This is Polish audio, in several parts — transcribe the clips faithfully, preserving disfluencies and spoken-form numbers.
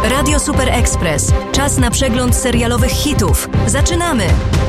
Radio Super Express. Czas na przegląd serialowych hitów. Zaczynamy!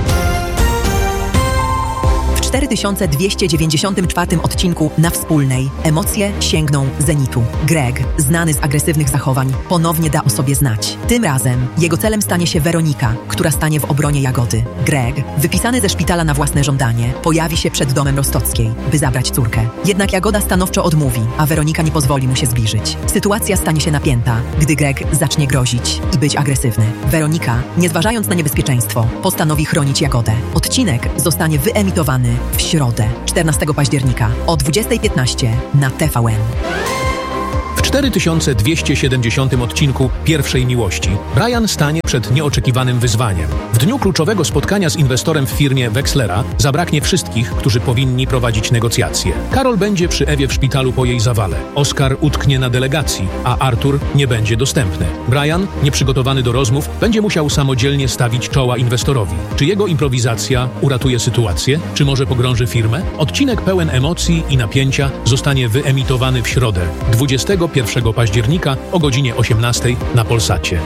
W cztery tysiące dwieście dziewięćdziesiątym czwartym odcinku Na Wspólnej emocje sięgną zenitu. Greg, znany z agresywnych zachowań, ponownie da o sobie znać. Tym razem jego celem stanie się Weronika, która stanie w obronie Jagody. Greg, wypisany ze szpitala na własne żądanie, pojawi się przed domem Rostockiej, by zabrać córkę. Jednak Jagoda stanowczo odmówi, a Weronika nie pozwoli mu się zbliżyć. Sytuacja stanie się napięta, gdy Greg zacznie grozić i być agresywny. Weronika, nie zważając na niebezpieczeństwo, postanowi chronić Jagodę. Odcinek zostanie wyemitowany w środę, czternastego października o dwudziestej piętnaście na T V N. W cztery tysiące dwieście siedemdziesiątym odcinku Pierwszej Miłości Brian stanie przed nieoczekiwanym wyzwaniem. W dniu kluczowego spotkania z inwestorem w firmie Wexlera zabraknie wszystkich, którzy powinni prowadzić negocjacje. Karol będzie przy Ewie w szpitalu po jej zawale. Oskar utknie na delegacji, a Artur nie będzie dostępny. Brian, nieprzygotowany do rozmów, będzie musiał samodzielnie stawić czoła inwestorowi. Czy jego improwizacja uratuje sytuację? Czy może pogrąży firmę? Odcinek pełen emocji i napięcia zostanie wyemitowany w środę, dwudziestego pierwszego października o godzinie osiemnastej na Polsacie.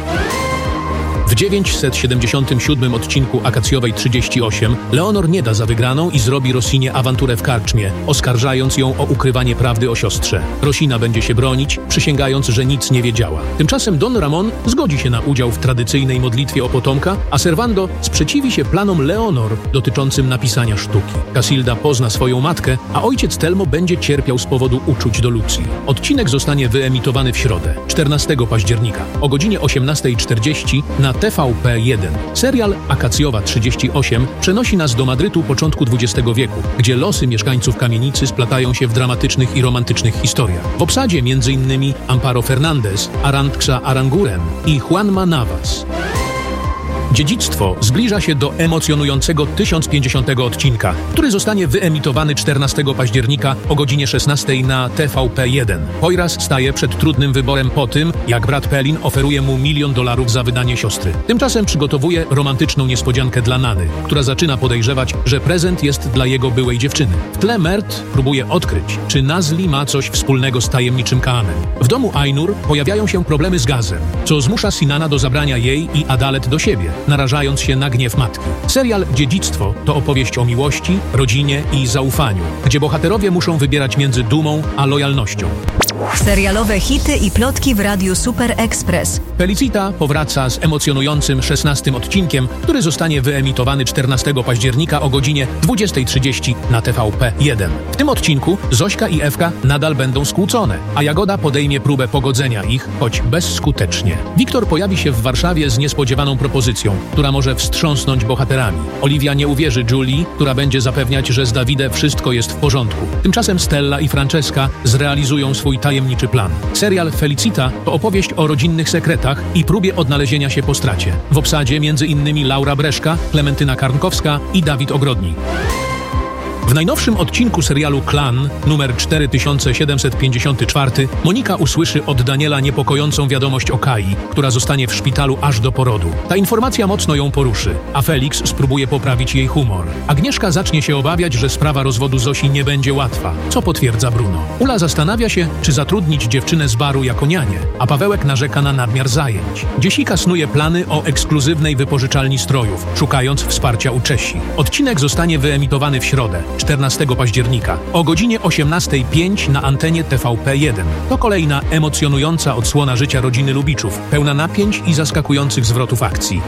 W dziewięćset siedemdziesiątym siódmym odcinku Akacjowej trzydzieści osiem Leonor nie da za wygraną i zrobi Rosinie awanturę w karczmie, oskarżając ją o ukrywanie prawdy o siostrze. Rosina będzie się bronić, przysięgając, że nic nie wiedziała. Tymczasem Don Ramon zgodzi się na udział w tradycyjnej modlitwie o potomka, a Servando sprzeciwi się planom Leonor dotyczącym napisania sztuki. Casilda pozna swoją matkę, a ojciec Telmo będzie cierpiał z powodu uczuć do Lucji. Odcinek zostanie wyemitowany w środę, czternastego października o godzinie osiemnastej czterdzieści na T V P jeden. Serial Akacjowa trzydzieści osiem przenosi nas do Madrytu początku dwudziestego wieku, gdzie losy mieszkańców kamienicy splatają się w dramatycznych i romantycznych historiach. W obsadzie między innymi Amparo Fernandez, Arantxa Aranguren i Juanma Navas. Dziedzictwo zbliża się do emocjonującego tysiąc pięćdziesiątego odcinka, który zostanie wyemitowany czternastego października o godzinie szesnastej na T V P jeden. Poiras staje przed trudnym wyborem po tym, jak brat Pelin oferuje mu milion dolarów za wydanie siostry. Tymczasem przygotowuje romantyczną niespodziankę dla Nany, która zaczyna podejrzewać, że prezent jest dla jego byłej dziewczyny. W tle Mert próbuje odkryć, czy Nazli ma coś wspólnego z tajemniczym Kaanem. W domu Ainur pojawiają się problemy z gazem, co zmusza Sinana do zabrania jej i Adalet do siebie, narażając się na gniew matki. Serial Dziedzictwo to opowieść o miłości, rodzinie i zaufaniu, gdzie bohaterowie muszą wybierać między dumą a lojalnością. Serialowe hity i plotki w Radiu Super Express. Felicita powraca z emocjonującym szesnastym odcinkiem, który zostanie wyemitowany czternastego października o godzinie dwudziestej trzydzieści na T V P jeden. W tym odcinku Zośka i Ewka nadal będą skłócone, a Jagoda podejmie próbę pogodzenia ich, choć bezskutecznie. Wiktor pojawi się w Warszawie z niespodziewaną propozycją, która może wstrząsnąć bohaterami. Oliwia nie uwierzy Julii, która będzie zapewniać, że z Dawidem wszystko jest w porządku. Tymczasem Stella i Francesca zrealizują swój tajemniczy plan. Serial Felicita to opowieść o rodzinnych sekretach i próbie odnalezienia się po stracie. W obsadzie między innymi Laura Breszka, Klementyna Karnkowska i Dawid Ogrodni. W najnowszym odcinku serialu Klan, numer cztery tysiące siedemset pięćdziesiąty czwarty, Monika usłyszy od Daniela niepokojącą wiadomość o Kai, która zostanie w szpitalu aż do porodu. Ta informacja mocno ją poruszy, a Felix spróbuje poprawić jej humor. Agnieszka zacznie się obawiać, że sprawa rozwodu Zosi nie będzie łatwa, co potwierdza Bruno. Ula zastanawia się, czy zatrudnić dziewczynę z baru jako nianię, a Pawełek narzeka na nadmiar zajęć. Dziesika snuje plany o ekskluzywnej wypożyczalni strojów, szukając wsparcia u Czesi. Odcinek zostanie wyemitowany w środę, czternastego października o godzinie osiemnastej pięć na antenie T V P jeden. To kolejna emocjonująca odsłona życia rodziny Lubiczów, pełna napięć i zaskakujących zwrotów akcji.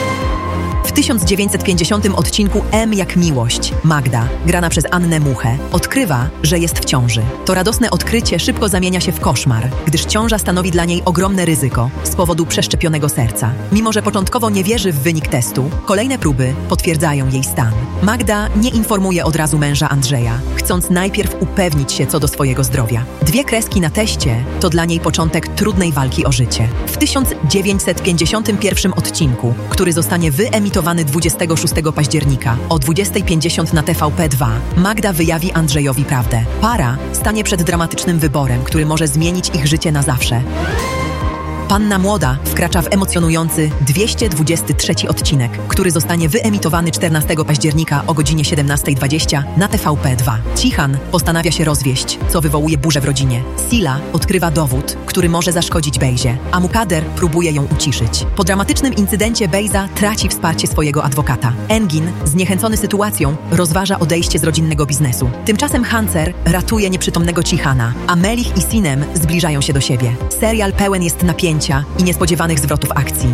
W tysiąc dziewięćset pięćdziesiątym odcinku M jak miłość Magda, grana przez Annę Muchę, odkrywa, że jest w ciąży. To radosne odkrycie szybko zamienia się w koszmar, gdyż ciąża stanowi dla niej ogromne ryzyko z powodu przeszczepionego serca. Mimo że początkowo nie wierzy w wynik testu, kolejne próby potwierdzają jej stan. Magda nie informuje od razu męża Andrzeja, chcąc najpierw upewnić się co do swojego zdrowia. Dwie kreski na teście to dla niej początek trudnej walki o życie. W tysiąc dziewięćset pięćdziesiątym pierwszym odcinku, który zostanie wyemitowany dwudziestego szóstego października o dwudziestej pięćdziesiąt na T V P dwa, Magda wyjawi Andrzejowi prawdę. Para stanie przed dramatycznym wyborem, który może zmienić ich życie na zawsze. Panna Młoda wkracza w emocjonujący dwieście dwudziesty trzeci odcinek, który zostanie wyemitowany czternastego października o godzinie siedemnasta dwadzieścia na T V P dwa. Cihan postanawia się rozwieść, co wywołuje burzę w rodzinie. Sila odkrywa dowód, który może zaszkodzić Bejzie, a Mukader próbuje ją uciszyć. Po dramatycznym incydencie Bejza traci wsparcie swojego adwokata. Engin, zniechęcony sytuacją, rozważa odejście z rodzinnego biznesu. Tymczasem Hancer ratuje nieprzytomnego Cihana, a Melich i Sinem zbliżają się do siebie. Serial pełen jest napięcia i niespodziewanych zwrotów akcji.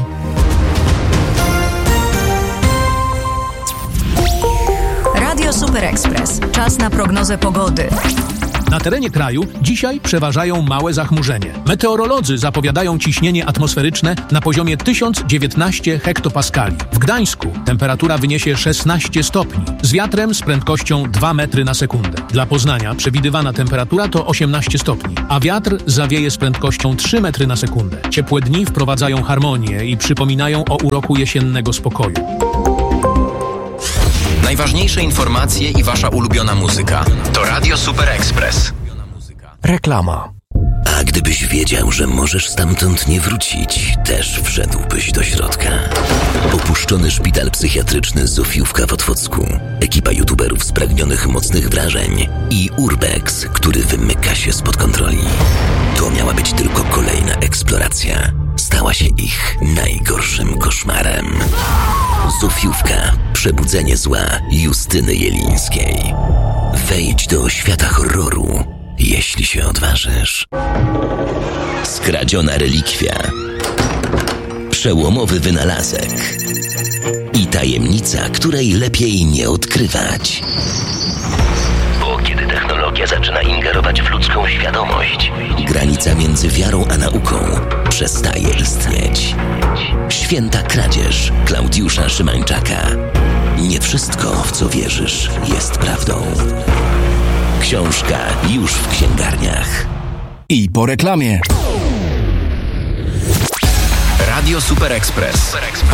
Radio Super Express. Czas na prognozę pogody. Na terenie kraju dzisiaj przeważają małe zachmurzenie. Meteorolodzy zapowiadają ciśnienie atmosferyczne na poziomie tysiąc dziewiętnaście hektopaskali. W Gdańsku temperatura wyniesie szesnaście stopni, z wiatrem z prędkością dwa metry na sekundę. Dla Poznania przewidywana temperatura to osiemnaście stopni, a wiatr zawieje z prędkością trzy metry na sekundę. Ciepłe dni wprowadzają harmonię i przypominają o uroku jesiennego spokoju. Najważniejsze informacje i wasza ulubiona muzyka. To Radio Super Express. Reklama. A gdybyś wiedział, że możesz stamtąd nie wrócić, też wszedłbyś do środka. Opuszczony szpital psychiatryczny Zofiówka w Otwocku, ekipa youtuberów spragnionych mocnych wrażeń i Urbex, który wymyka się spod kontroli. To miała być tylko kolejna eksploracja. Stała się ich najgorszym koszmarem. Zofiówka. Przebudzenie zła Justyny Jelińskiej. Wejdź do świata horroru, jeśli się odważysz. Skradziona relikwia. Przełomowy wynalazek. I tajemnica, której lepiej nie odkrywać. Bo kiedy technologia zaczyna ingerować w ludzką świadomość, granica między wiarą a nauką przestaje istnieć. Święta kradzież Klaudiusza Szymańczaka. Nie wszystko, w co wierzysz, jest prawdą. Książka już w księgarniach. I po reklamie. Radio Super Express.